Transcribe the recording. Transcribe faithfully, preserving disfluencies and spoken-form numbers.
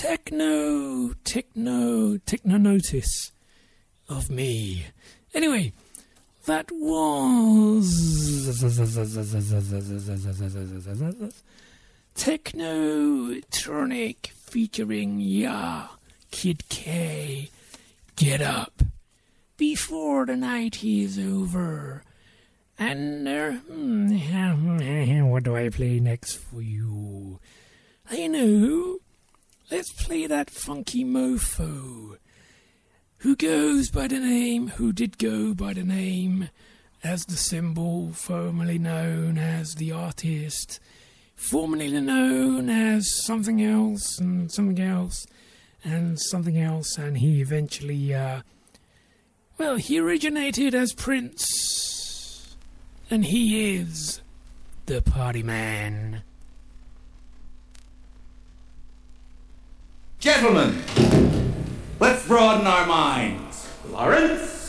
Techno, techno, techno notice of me. Anyway, that was Technotronic featuring Ya, Kid K. Get up before the night is over. And uh, what do I play next for you? I know. Let's play that funky mofo who goes by the name, who did go by the name as the symbol, formerly known as the artist, formerly known as something else and something else and something else, and he eventually, uh, well, he originated as Prince, and he is the Party Man. Gentlemen, let's broaden our minds. Lawrence?